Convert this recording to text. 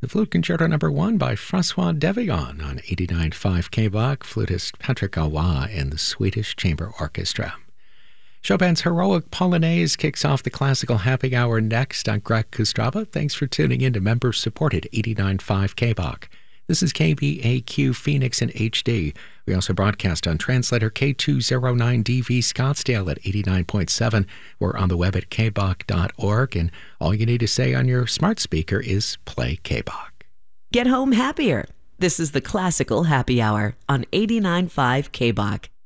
The Flute Concerto No. 1 by Francois Devion on 89.5 KBOK, flutist Patrick Awa and the Swedish Chamber Orchestra. Chopin's Heroic Polonaise kicks off the Classical Happy Hour next on Greg Kostrava. Thanks for tuning in to members-supported 89.5 KBOK. This is KBAQ Phoenix in HD. We also broadcast on translator K209DV Scottsdale at 89.7. We're on the web at kbok.org, and all you need to say on your smart speaker is play KBOK. Get home happier. This is the Classical Happy Hour on 89.5 KBOK.